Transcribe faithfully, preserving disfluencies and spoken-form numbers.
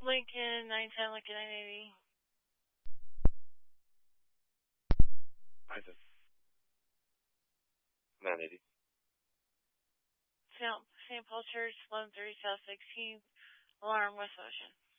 Lincoln, nine ten, Lincoln nine eighty. nine ten. nine eighty. Saint Saint Paul Church, eleven thirty South sixteenth, alarm West Ocean.